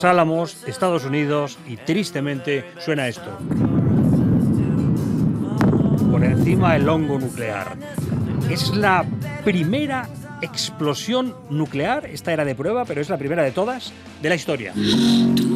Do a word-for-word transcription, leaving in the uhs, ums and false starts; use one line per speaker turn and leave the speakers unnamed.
Álamos, Estados Unidos, y tristemente suena esto. Por encima el hongo nuclear. Es la primera explosión nuclear, esta era de prueba, pero es la primera de todas, de la historia.